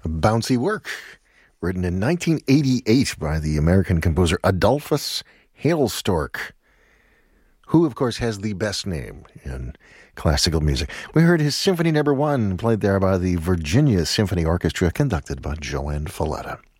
A bouncy work written in 1988 by the American composer Adolphus Hailstork, who, of course, has the best name in classical music. We heard his Symphony No. 1, played there by the Virginia Symphony Orchestra, conducted by Joanne Falletta.